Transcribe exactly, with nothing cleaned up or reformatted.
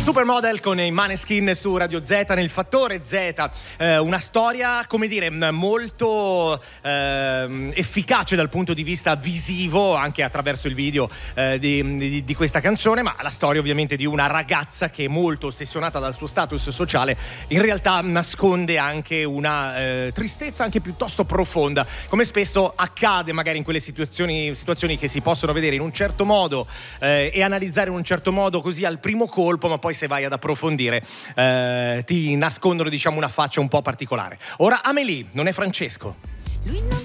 Supermodel con i Maneskin su Radio Z nel Fattore Z, eh, una storia, come dire, molto eh, efficace dal punto di vista visivo, anche attraverso il video eh, di, di, di questa canzone, ma la storia ovviamente di una ragazza che è molto ossessionata dal suo status sociale, in realtà nasconde anche una eh, tristezza anche piuttosto profonda, come spesso accade magari in quelle situazioni, situazioni che si possono vedere in un certo modo eh, e analizzare in un certo modo così al primo colpo, ma poi se vai ad approfondire eh, ti nascondono, diciamo, una faccia un po' particolare. Ora Amélie, non è Francesco.